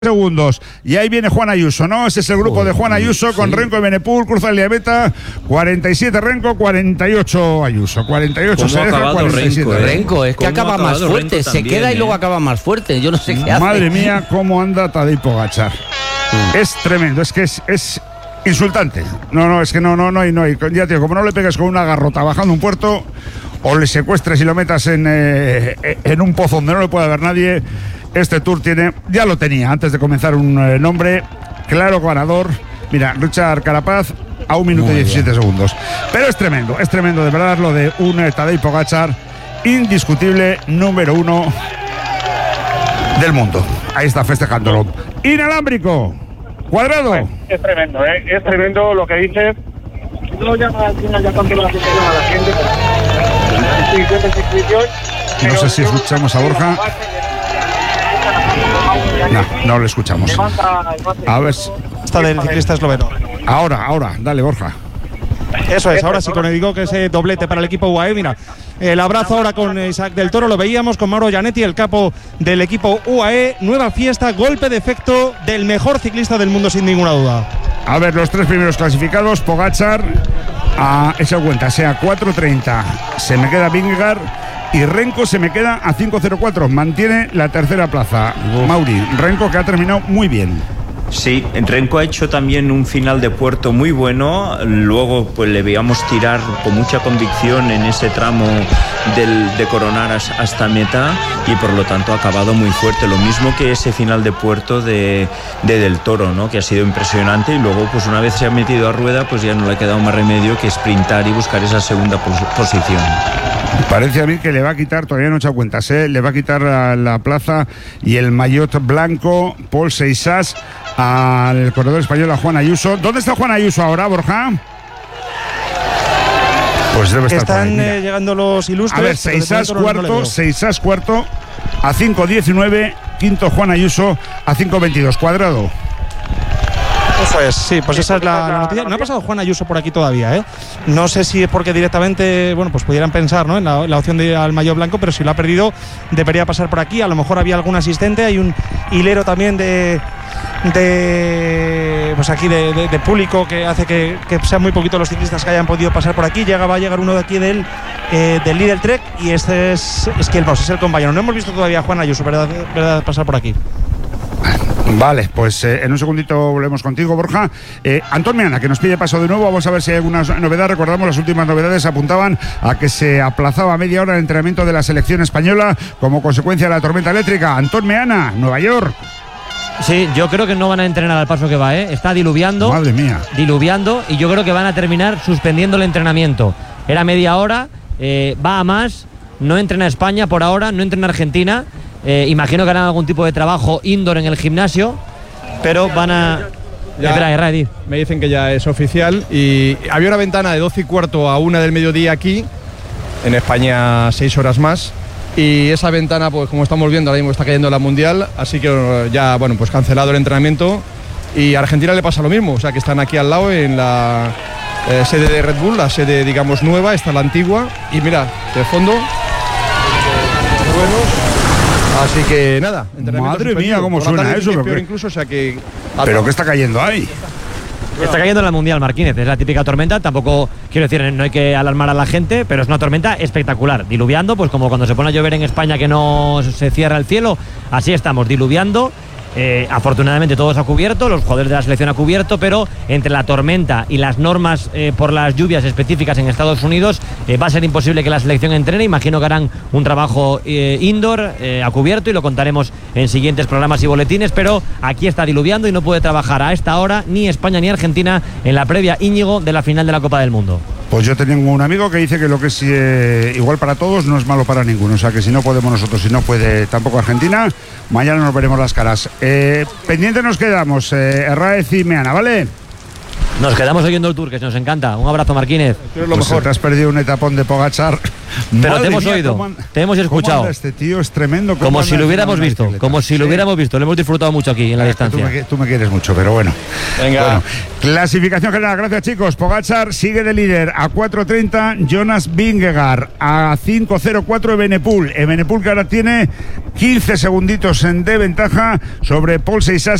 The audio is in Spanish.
segundos. Y ahí viene Juan Ayuso, ¿no? Ese es el grupo de Juan Ayuso con Renko y Benepul, cruza el Liameta, 47 Renko, 48 Ayuso. 48 se deja, 47 Renko, es que acaba más fuerte, se queda y luego acaba más fuerte. Yo no sé qué hace. Madre mía, cómo anda Tadej Pogačar. Es tremendo, es que es insultante. No, es que no hay. Ya, tío, como no le pegues con una garrota bajando un puerto, o le secuestres y lo metas en un pozo donde no le pueda ver nadie. Este Tour ya lo tenía antes de comenzar un nombre claro ganador. Mira, Richard Carapaz a 1 minuto y 17 segundos. Pero es tremendo de verdad lo de un Tadej Pogačar, indiscutible número 1 del mundo. Ahí está festejándolo. Inalámbrico, Cuadrado. Es tremendo lo que dices. No llama ya tanto la atención a la gente. No sé si escuchamos a Borja. No le escuchamos. A ver. Está del ciclista esloveno. Ahora, dale, Borja. Eso es, ahora sí, con digo que ese doblete para el equipo UAE. Mira, el abrazo ahora con Isaac del Toro, lo veíamos con Mauro Gianetti, el capo del equipo UAE. Nueva fiesta, golpe de efecto del mejor ciclista del mundo, sin ninguna duda. A ver, los 3 primeros clasificados, Pogačar a esa cuenta, sea 4.30. Se me queda Vingegaard y Renko se me queda a 5.04. Mantiene la tercera plaza. Mauri, Renko que ha terminado muy bien. Sí, Renko ha hecho también un final de puerto muy bueno. Luego pues le veíamos tirar con mucha convicción en ese tramo de coronar hasta meta, y por lo tanto ha acabado muy fuerte. Lo mismo que ese final de puerto de Del Toro, ¿no? Que ha sido impresionante, y luego pues una vez se ha metido a rueda pues ya no le ha quedado más remedio que sprintar y buscar esa segunda posición. Parece a mí que le va a quitar, todavía no he hecho cuentas, le va a quitar la plaza y el maillot blanco Paul Seixas al corredor español, a Juan Ayuso. ¿Dónde está Juan Ayuso ahora, Borja? Pues debe estar Están por ahí, llegando los ilustres. A ver, Seixas cuarto a 5.19, quinto Juan Ayuso a 5.22. Cuadrado. Eso es, sí, pues esa es la noticia. No ha pasado Juan Ayuso por aquí todavía, ¿eh? No sé si es porque directamente, bueno, pues pudieran pensar, ¿no?, en la opción de ir al maillot blanco, pero si lo ha perdido, debería pasar por aquí. A lo mejor había algún asistente, hay un hilero también de público que hace que sean muy poquitos los ciclistas que hayan podido pasar por aquí. Va a llegar uno de aquí del Lidl Trek, y este es Kielbos, es el compañero. No hemos visto todavía a Juan Ayuso, ¿verdad?, pasar por aquí. Vale, pues en un segundito volvemos contigo, Borja. Antón Meana, que nos pide paso de nuevo. Vamos a ver si hay alguna novedad. Recordamos, las últimas novedades apuntaban a que se aplazaba media hora el entrenamiento de la selección española como consecuencia de la tormenta eléctrica. Antón Meana, Nueva York. Sí, yo creo que no van a entrenar al paso que va, ¿eh? Está diluviando. Madre mía. Diluviando, y yo creo que van a terminar suspendiendo el entrenamiento. Era media hora, va a más. No entrena España por ahora, no entrena Argentina. Imagino que harán algún tipo de trabajo indoor en el gimnasio, pero van a... Espera, me dicen que ya es oficial, y había una ventana de 12:15 a 1 del mediodía aquí, en España 6 horas más, y esa ventana, pues como estamos viendo, ahora mismo está cayendo la Mundial, así que ya, bueno, pues cancelado el entrenamiento, y a Argentina le pasa lo mismo, o sea que están aquí al lado en la sede de Red Bull, la sede, digamos, nueva, está la antigua, y mira, de fondo... Así que nada. Madre mía, cómo suena eso. Incluso, o sea que... ¿Pero qué está cayendo ahí? Está cayendo en la Mundial, Marquínez. Es la típica tormenta. Tampoco, quiero decir, no hay que alarmar a la gente, pero es una tormenta espectacular. Diluviando, pues como cuando se pone a llover en España, que no se cierra el cielo. Así estamos, diluviando. Afortunadamente todos a cubierto, los jugadores de la selección a cubierto, pero entre la tormenta y las normas por las lluvias específicas en Estados Unidos, va a ser imposible que la selección entrene. Imagino que harán un trabajo indoor a cubierto, y lo contaremos en siguientes programas y boletines, pero aquí está diluviando y no puede trabajar a esta hora ni España ni Argentina en la previa, Íñigo, de la final de la Copa del Mundo. Pues yo tengo un amigo que dice que lo que es igual para todos no es malo para ninguno. O sea que si no podemos nosotros, si no puede tampoco Argentina, mañana nos veremos las caras. Pendientes nos quedamos, Herráez y Meana, ¿vale? Nos quedamos oyendo el Tour, que nos encanta. Un abrazo, Marquínez. Lo pues mejor. Te has perdido un etapón de Pogačar. Pero te hemos oído, te hemos escuchado. Este tío es tremendo. Como si lo hubiéramos visto, como si lo hubiéramos visto. Lo hemos disfrutado mucho aquí en la distancia. Tú me quieres mucho, pero bueno. Venga. Bueno, clasificación general, gracias chicos. Pogačar sigue de líder a 4.30, Jonas Vingegaard a 5.04 Evenepoel. Evenepoel que ahora tiene 15 segunditos de ventaja sobre Paul Seisass.